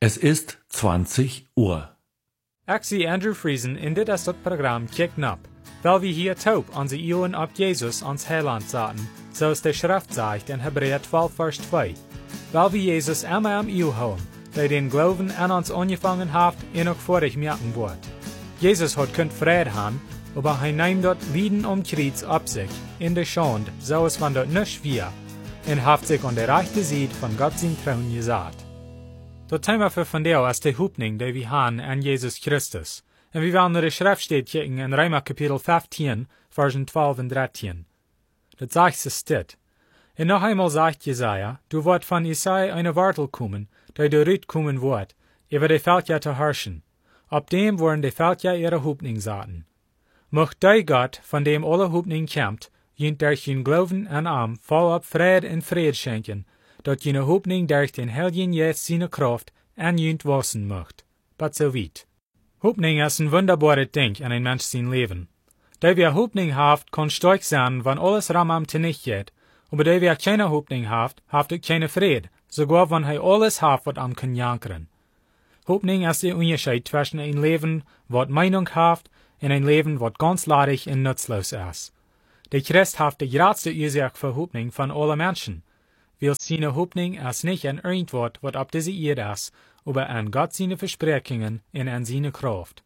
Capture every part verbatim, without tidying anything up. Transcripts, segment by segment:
Es ist zwanzig Uhr. Ik zie Andrew Friesen in dit as het programma Kick Nap, weil wir hier taub onze Ohren op Jesus ons Heiland zaten, zoals de Schrift zegt in Hebräer twaalf vers twee. Weil wir Jesus immer am Eeuw houden, der den Glauben an uns angefangen hat en ook vorig merken wordt. Jesus hat kunt Frieden haben, aber hij neemt dort Lieden um Kreuz op sich, in de Schande, so es van dort nicht wir, en haft sich an der rechte Seite von Gott sein Thron gesagt. Dat Thema für von der als de Hoopning, die wir haben an Jesus Christus. En wir wollen naar de Schrift steht kijken in Römer Kapitel vijftien, Versen twaalf en dertien. Dat zegt ze dit. En noch einmal sagt Jesaja, du wordt von Isai eine Wartel kommen, der du Rüt kommen wordt, über de Völker zu herrschen. Ab dem worden de Völker ihre Hoopning zaten. Mocht der Gott, von dem alle Hoopning kämmt, jint durch hun Glauben an am volop Fried en Fried schenken, dat jene Hoopning durch den Heiligen Geist seine Kraft an jent wassen mocht. But so weit. Hoopning is een wunderbare Ding in een mens zijn leven. Der wir Hoopning haft, kann stark sein, wenn alles ramam tenicht geht, aber der wir keine Hoopning haft, haft ook keine Fried, sogar wenn hij alles haft, wat am kan jankeren. Hoopning is de Unterschied zwischen een leven wat Meinung haft en een leven wat ganz ladig en nutzlos is. Der Christ haft de grootste Ursache für Hoopning von alle Menschen. Weil seine Hoopning is nicht ein irgendwort, wat op deze Erde is, aber an Gott seine Versprechungen en an seine Kraft.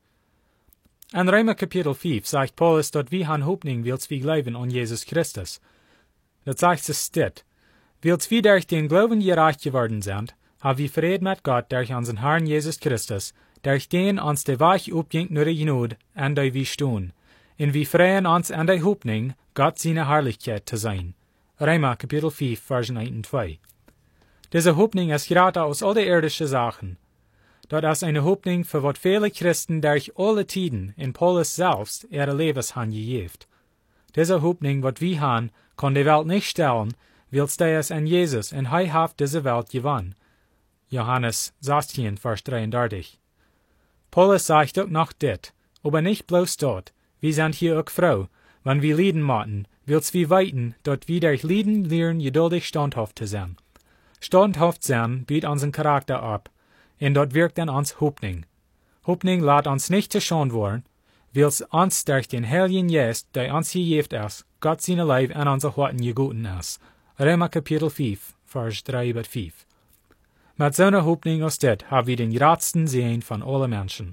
In Römer Kapitel vijf sagt Paulus, dat wir han Hoopning, wils wir glauben an Jesus Christus. Dat sagt es dit. Wils wir durch den Glauben gerecht geworden sind, haben wir Frieden mit Gott durch unseren Herrn Jesus Christus, durch den uns der Weg aufging nur die Gnade, an der wir stehen. Und wir freuen uns an der Hoopning, Gott seine Herrlichkeit zu sein. Römer Kapitel vijf, Versen eins und zwei. Diese Hoopning ist gerade aus all den irdischen Sachen. Dat is eine Hoopning für wat viele Christen durch alle Tiden in Paulus selbst ihre Lebens han gegeven. Diese Hoopning, wat wir han, kann die Welt nicht stellen, wils der es an Jesus en hij haft diese Welt gewonnen. Johannes zestien, Vers dreiunddreißig. Paulus sagt auch noch dit, aber nicht bloß dort, wir sind hier auch froh, wenn wir lieden mochten, wils wir weiten, dort wir durch Lieden lernen geduldig standhaft zu sein. Standhaft sein bietet unseren Charakter ab, en dort wirkt an uns Hoopning. Hoopning laat ons nicht zu schande worden, wils uns durch den Heiligen Geist, der uns gegeven ist, Gott seine Leib an unser Horten geguten ist. Römer Kapitel vijf, Vers drei bis fünf. Mit so einer Hoopning aus dit haben wir den grootsten Segen von allen Menschen.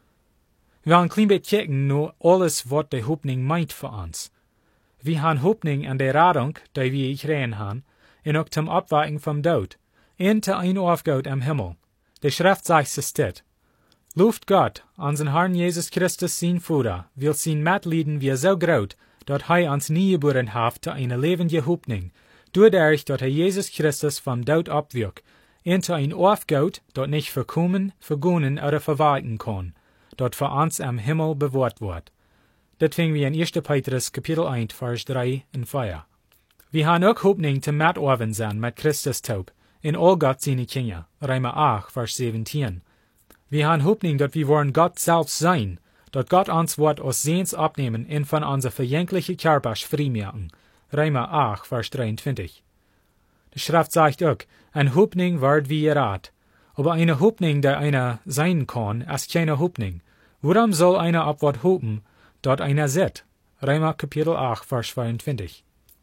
Wir haben ein klein bisschen kicken nur alles, was die Hoopning meint für uns. Wir haben Hoopning an der Radung, die wir gekriegt haben, en ook zum Abweichen vom Tod, en te ein Aufgaut am Himmel. Die Schrift sagt es dit. Luft Gott, unseren Herrn Jesus Christus sein Vater, will sein Mitleiden wie so groß, dat hij uns nie geboren haft zu einer lebende Hoopning, doordat dat hij Jesus Christus vom Tod abwirkt, en te ein Aufgaut, dat nicht verkommen, vergonnen oder verwalten kann, dat für uns am Himmel bewahrt wird. Dat finden wir in erster Petrus Kapitel eins, Vers drei und vier. Wir haben auch Hoopning zum Mitoven sein mit Christus taub, in all Gott seine Kinder, Römer acht, Vers siebzehn. Wir haben Hoopning, dat wir wollen Gott selbst sein, dat Gott uns wird aus Sehens abnehmen und von unser verjängliche Körper freimachen, Römer acht, Vers dreiundzwanzig. Die Schrift sagt auch, ein Hoopning wird wie Rat, aber eine Hoopning, der einer sein kann, ist keine Hoopning. Warum soll einer ab wat hopen, dort einer sieht? Römer Kapitel acht, Vers zweiundzwanzig.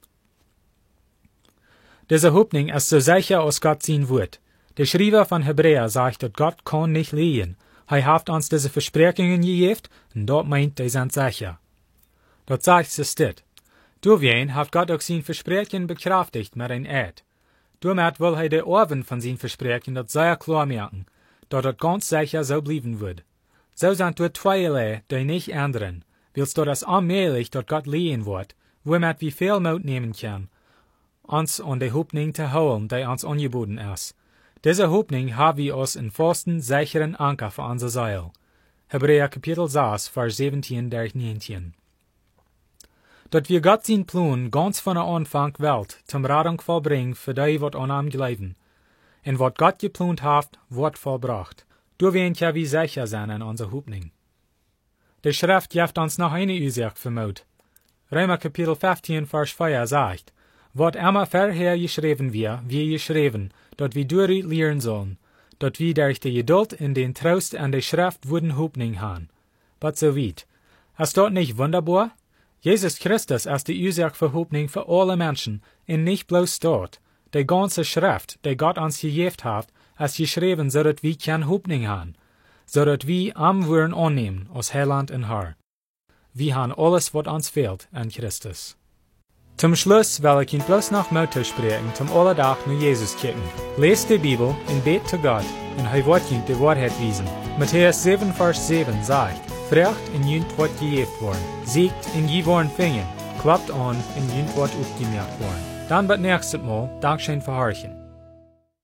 Diese Hoopning ist so sicher aus Gott sein Wort. Der Schreiber von Hebräer sagt, dass Gott kann nicht liegen. Er hat uns diese Versprechungen gegeben, und dort meint, die sind sicher. Dort sagt es dit. Durch hat Gott auch sein Versprechen bekräftigt mit ein Eid. Damit will er der Ohren von sein Versprechen das sehr klar merken, dass das ganz sicher so bleiben wird. So sind dort zweierlei, die nicht ändern, weil dort das allmählich dort Gott liegen wird, womit wir viel Mut nehmen können, uns an die Hoopning zu holen, die uns angeboten ist. Diese Hoopning haben wir uns in festen, sicheren Anker für unser Seil. Hebräer Kapitel sechs, Vers siebzehn bis neunzehn. Dat wir Gott sein Plan ganz von der Anfang Welt zum Radung vollbringen für die, wat an ihm glauben. Und wat Gott geplant hat, wird vollbracht. Du wirst ja wie sicher sein an unser Hoopning. Die Schrift gibt uns noch eine Ursache für Mut. Römer Kapitel fünfzehn, Vers vier sagt, wat immer vorher geschrieben wir, wie geschrieben, dat wir durch lehren sollen, dat wie durch die Geduld in den Trost an der Schrift wurden Hoffnung haben. But so weit. Ist dort nicht wunderbar? Jesus Christus ist die Ursache für Hoffnung für alle Menschen, und nicht bloß dort. Die ganze Schrift, die Gott uns gegeben hat, ist geschrieben, so dass wir keine Hoffnung haben, so dass wir am Wurden annehmen, aus Heiland und Herr. Wir haben alles, was uns fehlt, in Christus. Zum Schluss will ich Ihnen bloß noch Motto sprechen, zum Alltag nur Jesus kicken. Lest die Bibel und bet zu Gott, und er wird Ihnen die Wahrheit wiesen. Matthäus sieben, Vers sieben sagt, Fragt und jünt wird gegeben worden, siegt und je worden fingen, klappt an und jünt wird aufgemerkt worden. Dann bis nächstes Mal, Dankeschön für Horchen.